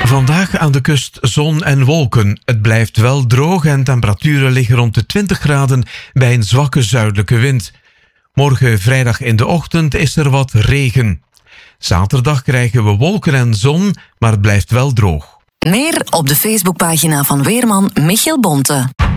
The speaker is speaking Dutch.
Vandaag aan de kust zon en wolken. Het blijft wel droog en temperaturen liggen rond de 20 graden bij een zwakke zuidelijke wind. Morgen vrijdag in de ochtend is er wat regen. Zaterdag krijgen we wolken en zon, maar het blijft wel droog. Meer op de Facebookpagina van weerman Michiel Bonte.